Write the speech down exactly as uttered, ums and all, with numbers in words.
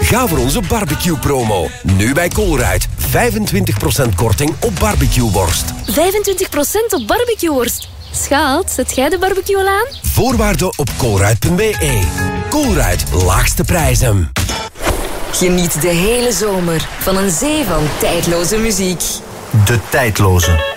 Ga voor onze barbecue-promo. Nu bij Colruyt. vijfentwintig procent korting op barbecueworst. vijfentwintig procent op barbecueworst. Schaat, zet jij de barbecue al aan? Voorwaarden op colruyt punt b e. Colruyt, laagste prijzen. Geniet de hele zomer van een zee van tijdloze muziek. De tijdloze.